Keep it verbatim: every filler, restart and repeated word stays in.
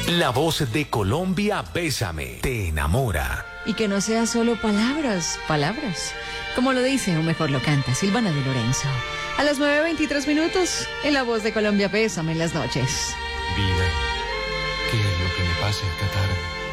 La voz de Colombia, Bésame, te enamora. Y que no sea solo palabras, palabras. Como lo dice o mejor lo canta Silvana de Lorenzo. A las nueve veintitrés minutos, en La Voz de Colombia, Bésame en las noches. Vida, ¿qué es lo que me pasa esta tarde?